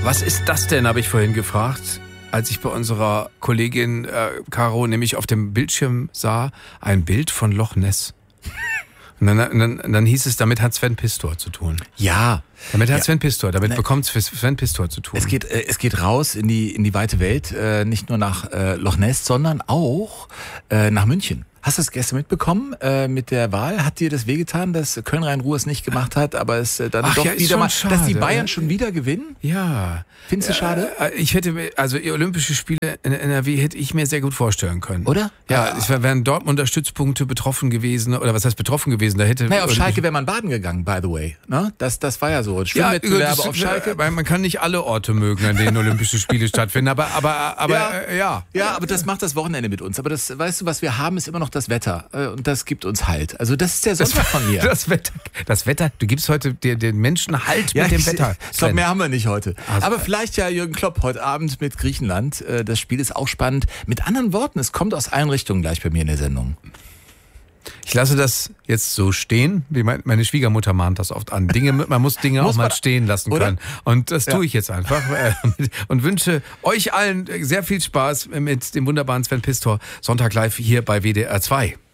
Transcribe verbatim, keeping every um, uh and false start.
Was ist das denn, habe ich vorhin gefragt, als ich bei unserer Kollegin äh, Caro nämlich auf dem Bildschirm sah, ein Bild von Loch Ness. Und dann, dann, dann hieß es, damit hat Sven Pistor zu tun. Ja. Damit hat ja. Sven Pistor, damit ne. bekommt Sven Pistor zu tun. Es geht, äh, es geht raus in die, in die weite Welt, äh, nicht nur nach äh, Loch Ness, sondern auch äh, nach München. Hast du das gestern mitbekommen äh, mit der Wahl? Hat dir das wehgetan, dass Köln-Rhein-Ruhr es nicht gemacht hat, aber es äh, dann Ach doch ja, wieder mal, schade, dass die Bayern schon wieder gewinnen? Ja. Findest du schade? Äh, ich hätte mir, also Olympische Spiele in N R W hätte ich mir sehr gut vorstellen können. Oder? Ja, ja. Es wären Dortmunder Stützpunkte betroffen gewesen, oder was heißt betroffen gewesen? Da hätte. Naja, auf Schalke wäre man baden gegangen, by the way. Ne? Das, das war ja so. Schwimmwettbewerbe ja, auf Schalke. Weil man kann nicht alle Orte mögen, an denen Olympische Spiele stattfinden, aber, aber, aber ja. Äh, ja. Ja, aber das macht das Wochenende mit uns. Aber das, weißt du, was wir haben, ist immer noch das Wetter. Und das gibt uns Halt. Also das ist der Sonntag von mir. Das Wetter, das Wetter, du gibst heute den, den Menschen Halt ja, mit dem ich, Wetter. Ich glaube, mehr haben wir nicht heute. Also, aber vielleicht ja Jürgen Klopp heute Abend mit Griechenland. Das Spiel ist auch spannend. Mit anderen Worten, es kommt aus allen Richtungen gleich bei mir in der Sendung. Ich lasse das jetzt so stehen, wie meine Schwiegermutter mahnt das oft an. Dinge, man muss Dinge muss auch mal stehen lassen oder? können. Und das ja. tue ich jetzt einfach. Und wünsche euch allen sehr viel Spaß mit dem wunderbaren Sven Pistor. Sonntag live hier bei W D R zwei.